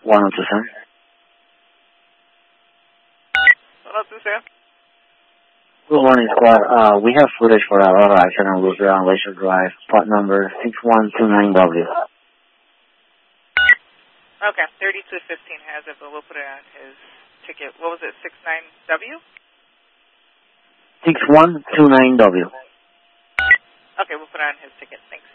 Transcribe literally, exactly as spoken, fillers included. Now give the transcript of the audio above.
one oh two seven. one oh two seven. Good morning, squad. Uh, we have footage for that auto accident on on Glacier Drive, part number six one two nine W. Okay, thirty-two fifteen has it, but we'll put it on his ticket. What was it, six nine W? six one two nine W. Okay, we'll put it on his ticket. Thanks.